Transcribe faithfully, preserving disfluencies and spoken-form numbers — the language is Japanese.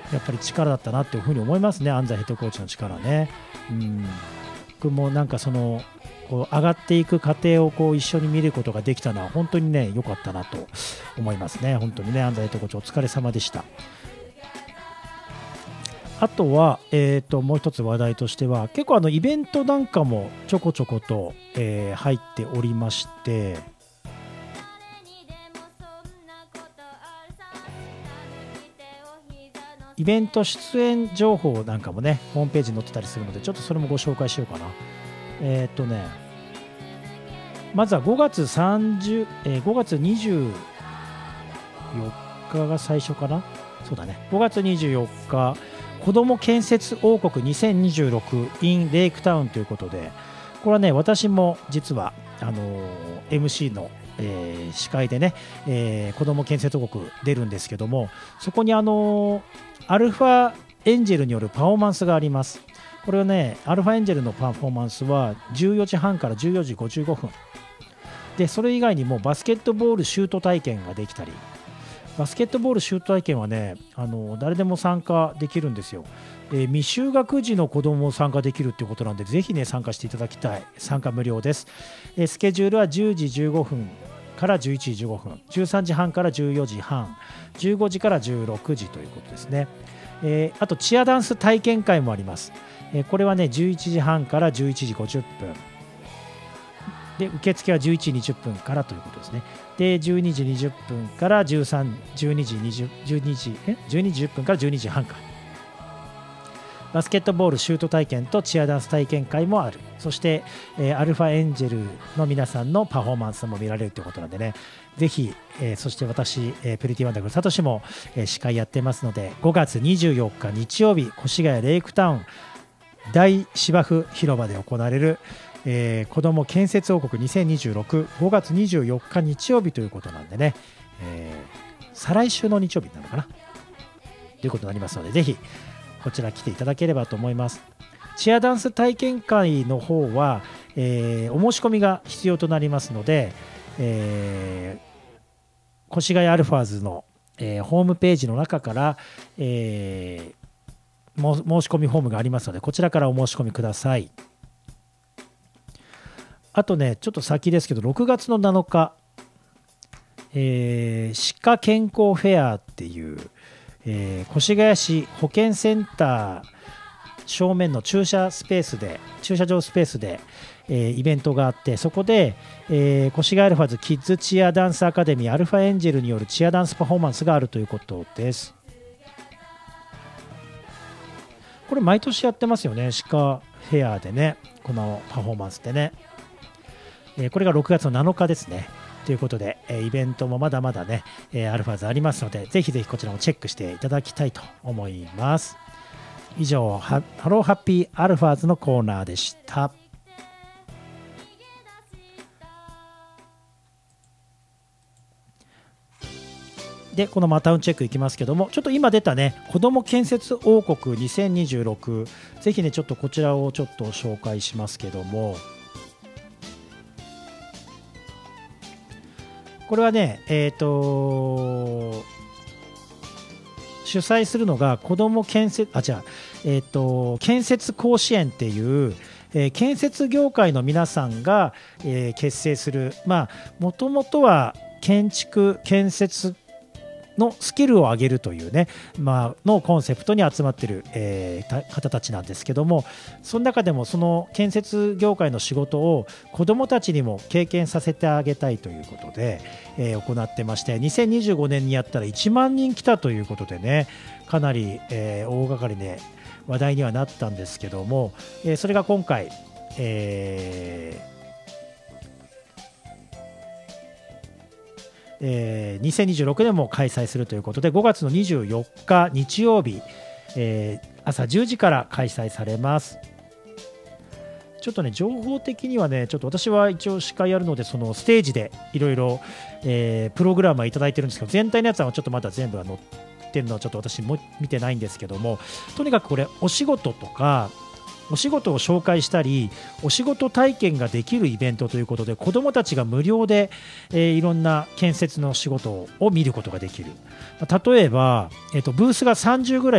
やっぱり力だったなっていうふうに思いますね、安西ヘッドコーチの力ね。うん、僕もなんかそのこう上がっていく過程をこう一緒に見ることができたのは本当にね良かったなと思いますね。本当にね、安西ヘッドコーチお疲れ様でした。あとは、えー、ともう一つ話題としては、結構あのイベントなんかもちょこちょこと、えー入っておりまして、イベント出演情報なんかもねホームページに載ってたりするので、ちょっとそれもご紹介しようかな。えっ、とねまずはごがつさんじゅう、えーごがつにじゅうよっかが最初かな。そうだね、ごがつにじゅうよっか子ども建設王国にせんにじゅうろく in レイクタウンということで、これはね私も実はあのー エムシー の、えー司会でね、えー子ども建設王国出るんですけども、そこにあのーアルファエンジェルによるパフォーマンスがあります。これはねアルファエンジェルのパフォーマンスはじゅうよじはんからじゅうよじごじゅうごふんで、それ以外にもバスケットボールシュート体験ができたり、バスケットボールシュート体験はねあの誰でも参加できるんですよ。えー未就学児の子供も参加できるっていうことなんで、ぜひね参加していただきたい。参加無料です。えースケジュールはじゅうじじゅうごふんからじゅういちじじゅうごふん、じゅうさんじはんからじゅうよじはん、じゅうごじからじゅうろくじということですね。えーあとチアダンス体験会もあります。えーこれはねじゅういちじはんからじゅういちじごじゅっぷんで、受付はじゅういちじにじゅっぷんからということですね。で、じゅうにじにじゅっぷんからじゅうさん、じゅうにじにじゅう、じゅうにじ、えじゅうにじじゅっぷんからじゅうにじはんか。バスケットボールシュート体験とチアダンス体験会もある。そして、えーアルファエンジェルの皆さんのパフォーマンスも見られるということなんでね、ぜひ、えーそして私、えープリティワンダフルサトシも、えー司会やってますので、ごがつにじゅうよっか日曜日、越谷レイクタウン大芝生広場で行われる、えー子ども建設王国にせんにじゅうろく、ごがつにじゅうよっか日曜日ということなんでね、えー再来週の日曜日なのかなということになりますので、ぜひこちら来ていただければと思います。チアダンス体験会の方は、えーお申し込みが必要となりますので、えー越谷アルファーズの、えーホームページの中から、えーも申し込みフォームがありますので、こちらからお申し込みください。あとね、ちょっと先ですけど、ろくがつのなのか、えー歯科健康フェアっていう、えー越谷市保健センター正面の駐車スペースで、駐車場スペースで、えーイベントがあって、そこで、えー越谷アルファーズキッズチアダンスアカデミーアルファエンジェルによるチアダンスパフォーマンスがあるということです。これ毎年やってますよね、歯科フェアでね、このパフォーマンスってね。えーこれがろくがつのなのかですね。ということで、えーイベントもまだまだね、えーアルファーズありますので、ぜひぜひこちらもチェックしていただきたいと思います。以上、ハハローハッピーアルファーズのコーナーでした。で、このまたウンチェックいきますけども、ちょっと今出たね、子ども建設王国にせんにじゅうろく、ぜひね、ちょっとこちらをちょっと紹介しますけども、これはね、えっ、と、主催するのが子ども建設、あ、違う、えっ、と、建設甲子園っていう、えー建設業界の皆さんが、えー結成する、まあ、もともとは建築、建設のスキルを上げるというね、まあのコンセプトに集まっている、えーた方たちなんですけども、その中でもその建設業界の仕事を子どもたちにも経験させてあげたいということで、えー行ってまして、にせんにじゅうごねんにやったらいちまんにん来たということでね、かなり、えー大掛かりで話題にはなったんですけども、えーそれが今回、えーえーにせんにじゅうろくねんも開催するということで、ごがつのにじゅうよっか日曜日、えー朝じゅうじから開催されます。ちょっとね、情報的にはね、ちょっと私は一応司会やるので、そのステージでいろいろプログラムはいただいてるんですけど、全体のやつはちょっとまだ全部は載ってるのはちょっと私も見てないんですけども、とにかくこれお仕事とかお仕事を紹介したり、お仕事体験ができるイベントということで、子どもたちが無料で、えーいろんな建設の仕事を見ることができる。例えば、えーとブースがさんじゅうぐらい